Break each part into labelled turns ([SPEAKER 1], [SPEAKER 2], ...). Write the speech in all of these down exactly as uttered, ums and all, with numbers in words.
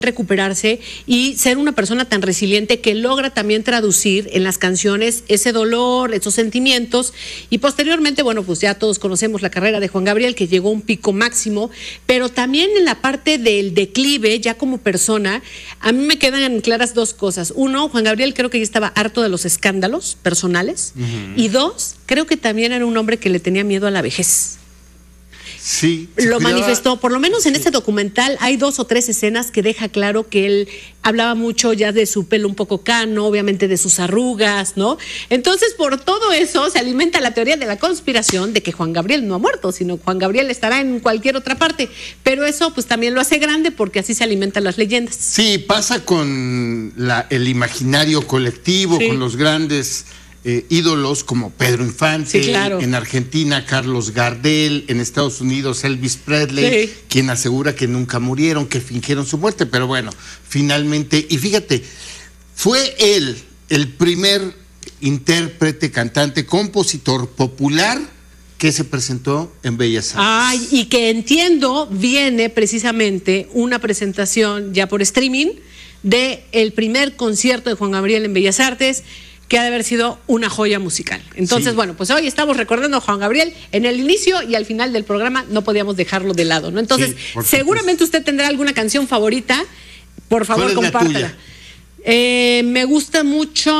[SPEAKER 1] recuperarse y ser una persona tan resiliente que logra también traducir en las canciones ese dolor, esos sentimientos. Y posteriormente, bueno, pues ya todos conocemos la carrera de Juan Gabriel, que llegó a un pico máximo, pero también en la parte del declive, ya como persona, a mí me quedan claras dos cosas. Uno, Juan Gabriel creo que ya estaba harto de los escándalos personales. Uh-huh. Y dos, creo que también era un hombre que le tenía miedo a la vejez.
[SPEAKER 2] Sí,
[SPEAKER 1] lo cuidaba, manifestó, por lo menos en sí. Este documental hay dos o tres escenas que deja claro que él hablaba mucho ya de su pelo un poco cano, obviamente de sus arrugas, ¿no? Entonces, por todo eso se alimenta la teoría de la conspiración de que Juan Gabriel no ha muerto, sino Juan Gabriel estará en cualquier otra parte, pero eso pues también lo hace grande porque así se alimentan las leyendas.
[SPEAKER 2] Sí, pasa con la, el imaginario colectivo, sí. Con los grandes Eh, ídolos como Pedro Infante,
[SPEAKER 1] sí, claro.
[SPEAKER 2] En Argentina Carlos Gardel, en Estados Unidos Elvis Presley, sí. Quien asegura que nunca murieron, que fingieron su muerte, pero bueno, finalmente, y fíjate, fue él el primer intérprete, cantante, compositor popular que se presentó en Bellas Artes.
[SPEAKER 1] Ay, y que entiendo viene precisamente una presentación ya por streaming de el primer concierto de Juan Gabriel en Bellas Artes, que ha de haber sido una joya musical. Entonces, sí. Bueno, pues hoy estamos recordando a Juan Gabriel en el inicio y al final del programa, no podíamos dejarlo de lado, ¿no? Entonces, sí, seguramente usted tendrá alguna canción favorita, por favor, compártala. Eh, me gusta mucho,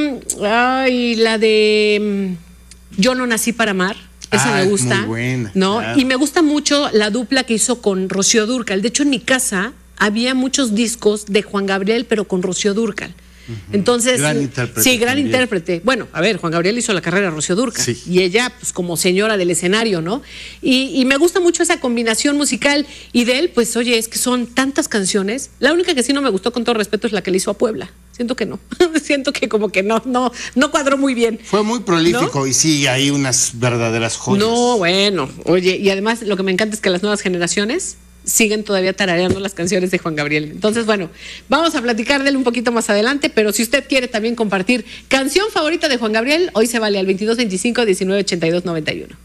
[SPEAKER 1] ay, la de Yo no nací para amar. Esa ah, me gusta,
[SPEAKER 2] muy buena,
[SPEAKER 1] ¿no?
[SPEAKER 2] Claro.
[SPEAKER 1] Y me gusta mucho la dupla que hizo con Rocío Dúrcal. De hecho, en mi casa había muchos discos de Juan Gabriel, pero con Rocío Dúrcal. Uh-huh. Entonces,
[SPEAKER 2] gran intérprete
[SPEAKER 1] sí, gran
[SPEAKER 2] también.
[SPEAKER 1] intérprete. Bueno, a ver, Juan Gabriel hizo la carrera de Rocío Dúrcal, sí. Y ella, pues como señora del escenario, ¿no? Y, y me gusta mucho esa combinación musical. Y de él, pues oye, es que son tantas canciones. La única que sí no me gustó, con todo respeto, es la que le hizo a Puebla. Siento que no. Siento que como que no, no, no cuadró muy bien.
[SPEAKER 2] Fue muy prolífico, ¿no? Y sí, hay unas verdaderas joyas.
[SPEAKER 1] No, bueno, oye, y además lo que me encanta es que las nuevas generaciones siguen todavía tarareando las canciones de Juan Gabriel. Entonces, bueno, vamos a platicar de él un poquito más adelante, pero si usted quiere también compartir canción favorita de Juan Gabriel, hoy se vale al veintidós veinticinco diecinueve ochenta y dos noventa y uno.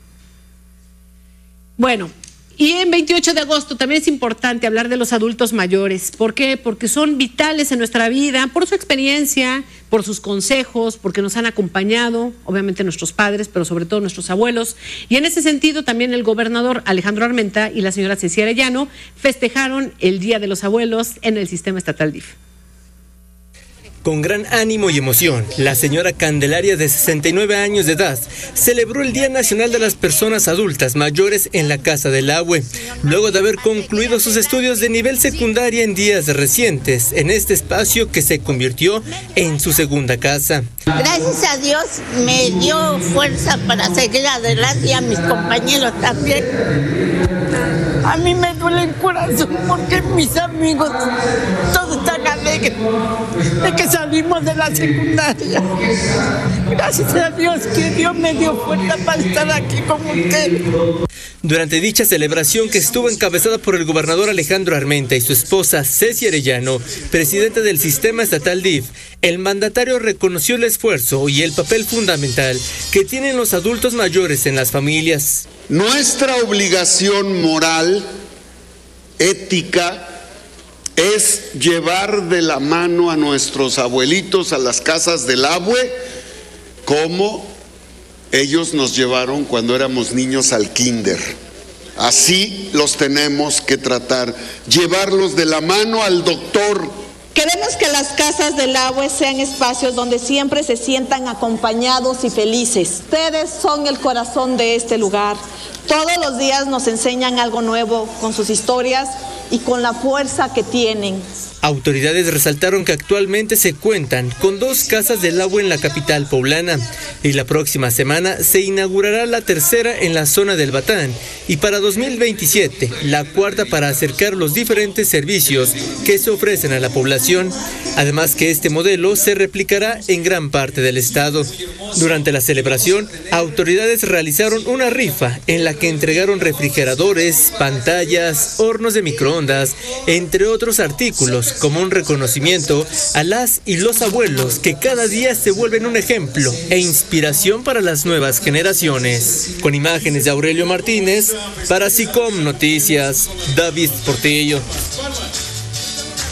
[SPEAKER 1] Bueno, y en veintiocho de agosto también es importante hablar de los adultos mayores. ¿Por qué? Porque son vitales en nuestra vida, por su experiencia, por sus consejos, porque nos han acompañado, obviamente nuestros padres, pero sobre todo nuestros abuelos. Y en ese sentido también el gobernador Alejandro Armenta y la señora Cecilia Arellano festejaron el Día de los Abuelos en el sistema estatal D I F.
[SPEAKER 3] Con gran ánimo y emoción, la señora Candelaria, de sesenta y nueve años de edad, celebró el Día Nacional de las Personas Adultas Mayores en la Casa del Agua, luego de haber concluido sus estudios de nivel secundaria en días recientes, en este espacio que se convirtió en su segunda casa.
[SPEAKER 4] Gracias a Dios me dio fuerza para seguir adelante y a mis compañeros también. A mí me duele el corazón porque mis amigos todos están alegres de que salimos de la secundaria. Gracias a Dios que Dios me dio fuerza para estar aquí con ustedes.
[SPEAKER 3] Durante dicha celebración, que estuvo encabezada por el gobernador Alejandro Armenta y su esposa Ceci Arellano, presidenta del sistema estatal D I F, el mandatario reconoció el esfuerzo y el papel fundamental que tienen los adultos mayores en las familias.
[SPEAKER 5] Nuestra obligación moral, ética, es llevar de la mano a nuestros abuelitos a las casas del Abue, como ellos nos llevaron cuando éramos niños al kinder. Así los tenemos que tratar, llevarlos de la mano al doctor.
[SPEAKER 6] Queremos que las casas del Abue sean espacios donde siempre se sientan acompañados y felices. Ustedes son el corazón de este lugar. Todos los días nos enseñan algo nuevo con sus historias y con la fuerza que tienen.
[SPEAKER 3] Autoridades resaltaron que actualmente se cuentan con dos casas del agua en la capital poblana y la próxima semana se inaugurará la tercera en la zona del Batán y para dos mil veintisiete la cuarta para acercar los diferentes servicios que se ofrecen a la población. Además que este modelo se replicará en gran parte del estado. Durante la celebración, autoridades realizaron una rifa en la que entregaron refrigeradores, pantallas, hornos de microondas, entre otros artículos, como un reconocimiento a las y los abuelos que cada día se vuelven un ejemplo e inspiración para las nuevas generaciones. Con imágenes de Aurelio Martínez, para SICOM Noticias, David Portillo.